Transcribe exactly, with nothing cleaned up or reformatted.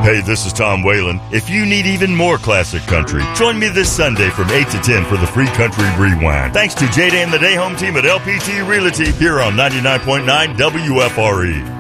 Hey, this is Tom Whalen. If you need even more classic country, join me this Sunday from eight to ten for the Free Country Rewind. Thanks to J-Day and the Day Home Team at L P T Realty here on ninety-nine point nine W F R E.